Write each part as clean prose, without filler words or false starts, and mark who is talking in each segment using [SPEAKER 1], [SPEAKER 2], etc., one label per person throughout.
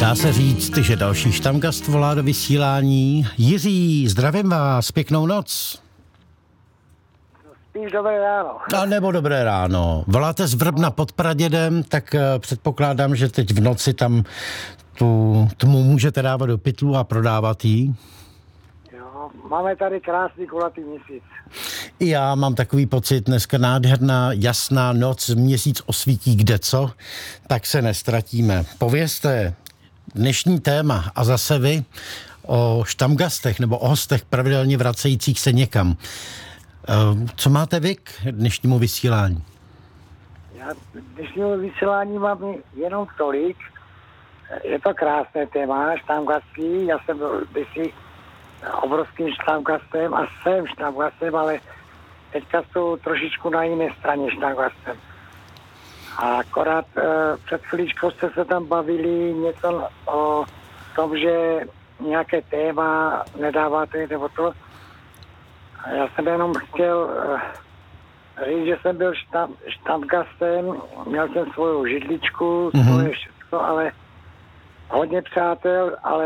[SPEAKER 1] Dá se říct, že další štamgast volá do vysílání. Jiří, zdravím vás, pěknou noc.
[SPEAKER 2] Spíš dobré ráno.
[SPEAKER 1] A nebo dobré ráno. Voláte z Vrbna pod Pradědem, tak předpokládám, že teď v noci tam tu tmu můžete dávat do pytlu a prodávat jí.
[SPEAKER 2] Jo, máme tady krásný kulatý měsíc.
[SPEAKER 1] I já mám takový pocit, dneska nádherná, jasná noc, měsíc osvítí kdeco, tak se nestratíme. Povězte, dnešní téma a zase vy o štamgastech nebo o hostech pravidelně vracejících se někam. Co máte vy k dnešnímu vysílání?
[SPEAKER 2] Já dnešnímu vysílání mám jenom tolik. Je to krásné téma, štamgastí. Já jsem byl kdysi obrovským štamgastem a jsem štamgastem, ale teďka jsou trošičku na jiné straně štamgastem. A akorát před chvíličkou jste se tam bavili něco o tom, že nějaké téma nedáváte nebo to. A já jsem jenom chtěl říct, že jsem byl štamgastem, měl jsem svou židličku, svoje všechno, ale hodně přátel, ale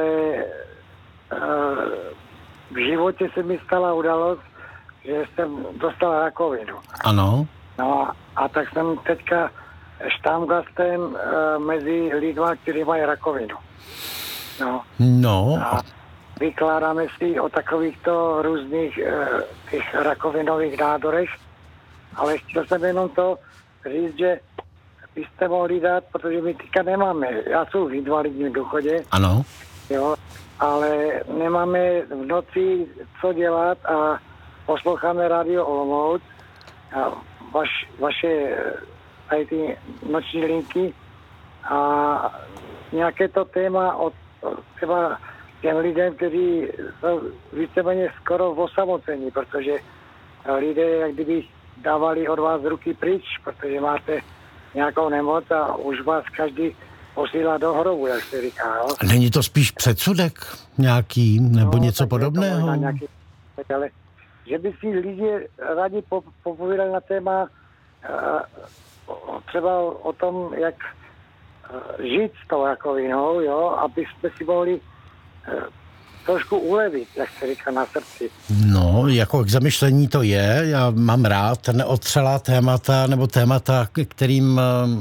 [SPEAKER 2] v životě se mi stala událost, že jsem dostal rakovinu.
[SPEAKER 1] Ano.
[SPEAKER 2] No a tak jsem teďka štamgastem mezi lidma, kteří mají rakovinu.
[SPEAKER 1] No.
[SPEAKER 2] A vykládáme si o takovýchto různých těch rakovinových nádorech, ale chtěl jsem jenom to říct, že byste mohli dát, protože my teďka nemáme. Já jsem v invalidním důchodě.
[SPEAKER 1] Ano.
[SPEAKER 2] Jo, ale nemáme v noci co dělat a posloucháme Radio Olomouc a vaše tady ty noční linky a nějaké to téma od třeba těm lidem, kteří jsou víceméně skoro v osamocení, protože lidé jak kdyby dávali od vás ruky pryč, protože máte nějakou nemoc a už vás každý posílá do hrobu, jak se říká. Jo?
[SPEAKER 1] Není to spíš předsudek nějaký nebo něco podobného?
[SPEAKER 2] Ale že by si lidi rádi popovídali na téma třeba o tom, jak žít s tou rakovinou, jo, aby jsme si mohli trošku ulevit, jak se říká, na srdci.
[SPEAKER 1] No, jako k zamyšlení to je. Já mám rád neotřelá témata nebo témata, kterým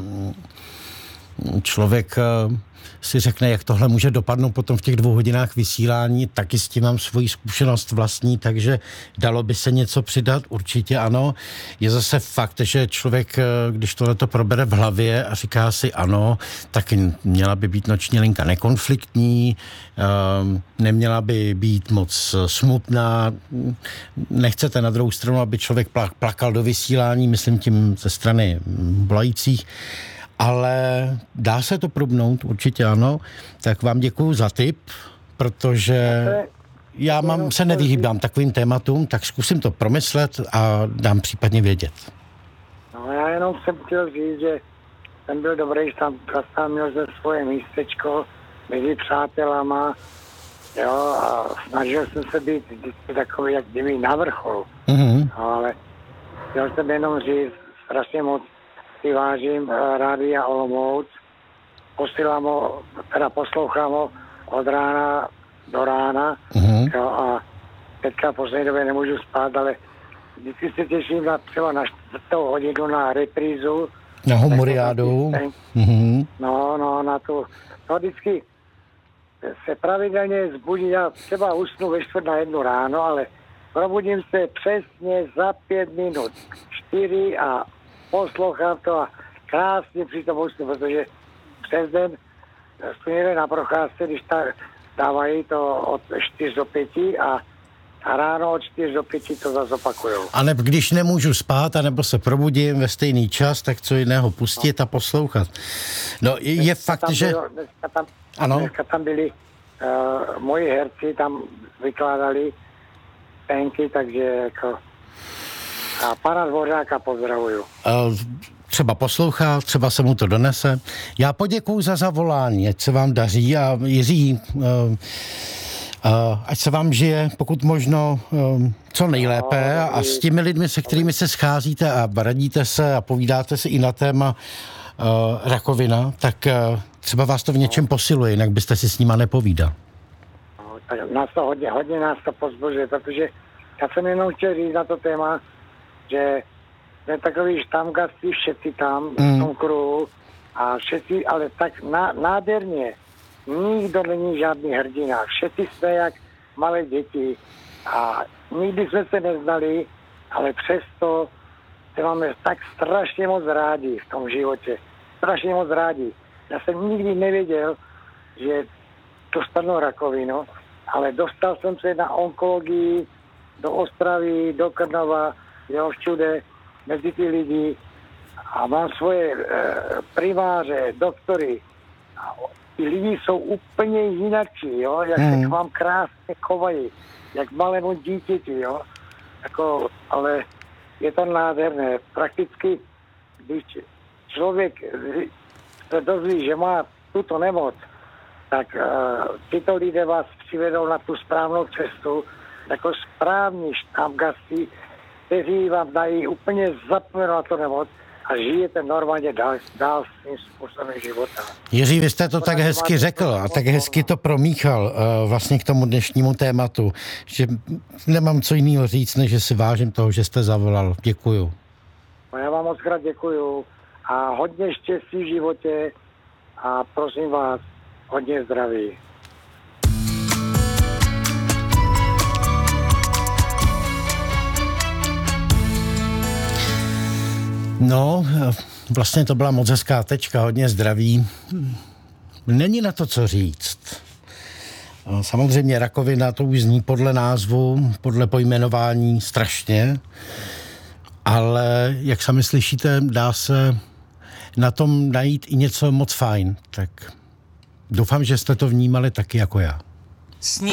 [SPEAKER 1] člověk si řekne, jak tohle může dopadnout potom v těch 2 hodinách vysílání, taky s tím mám svoji zkušenost vlastní, takže dalo by se něco přidat, určitě ano. Je zase fakt, že člověk, když tohleto probere v hlavě a říká si ano, tak měla by být noční linka nekonfliktní, neměla by být moc smutná, nechcete na druhou stranu, aby člověk plakal do vysílání, myslím tím ze strany volajících, ale dá se to probnout, určitě ano. Tak vám děkuju za tip, protože já se nevyhýbám takovým tématům, tak zkusím to promyslet a dám případně vědět. No
[SPEAKER 2] já jenom jsem chtěl říct, že jsem byl dobrý štamgast, měl jsem svoje místečko mezi přátelama, jo, a snažil jsem se být vždycky takový, jak kdyby na vrcholu. Mm-hmm. No, ale chtěl jsem jenom říct, strašně moc si vážím Rádia Olomouc, poslouchám ho od rána do rána, jo, a teďka v poslední době nemůžu spát, ale vždycky se těším třeba na 4. hodinu na reprízu.
[SPEAKER 1] Na Humoriádu.
[SPEAKER 2] No, na tu. No vždycky se pravidelně zbudím, já třeba usnu ve 4:45 ráno, ale probudím se přesně za 5 minut, 4 a poslouchám to a krásně při tom usnu, protože přes den jsme na procházce, když dávají to od 4 do 5 a ráno od 4 do 5 to zase opakujou.
[SPEAKER 1] Ale když nemůžu spát, anebo se probudím ve stejný čas, tak co jiného pustit a poslouchat. No je fakt, že...
[SPEAKER 2] Dneska tam byli moji herci, tam vykládali penky, takže jako... A pana Dvořáka pozdravuju.
[SPEAKER 1] Třeba poslouchá, třeba se mu to donese. Já poděkuju za zavolání, ať se vám daří a Jiří, ať se vám žije pokud možno co nejlépe a s těmi lidmi, se kterými se scházíte a radíte se a povídáte si i na téma rakovina, tak třeba vás to v něčem posiluje, jinak byste si s nima nepovídal.
[SPEAKER 2] No, tak nás to hodně nás to pozbužuje, protože já jsem jenom chtěl říct na to téma, že jsme takový štamgasti všetci tam v tom kruhu a všetci, ale tak nádherně. Nikdo není žádný hrdina. Všetci jsme jak malé děti a nikdy jsme se neznali, ale přesto se máme tak strašně moc rádi v tom životě. Strašně moc rádi. Já jsem nikdy nevěděl, že dostanu rakovinu, ale dostal jsem se na onkologii do Ostravy, do Krnova, jo, všude, mezi ty lidi a mám svoje primáře, doktory. A ty lidi jsou úplně jináčí, jo, jak se k vám krásně chovají, jak malému dítěti, jo. Jako, ale je to nádherné. Prakticky, když člověk se dozví, že má tuto nemoc, tak tyto lidé vás přivedou na tu správnou cestu, jako správní štamgasti, kteří vám dají úplně zapomenout na to nemoc a žijete normálně dál svým způsobem života.
[SPEAKER 1] Jiří, vy jste to tak hezky řekl a tak hezky to promíchal vlastně k tomu dnešnímu tématu, že nemám co jiného říct, než že si vážím toho, že jste zavolal. Děkuju.
[SPEAKER 2] No, já vám moc krát děkuju a hodně štěstí v životě a prosím vás, hodně zdraví.
[SPEAKER 1] No, vlastně to byla moc hezká tečka, hodně zdraví. Není na to, co říct. Samozřejmě rakovina, to už zní podle názvu, podle pojmenování strašně, ale jak sami slyšíte, dá se na tom najít i něco moc fajn. Tak doufám, že jste to vnímali taky jako já.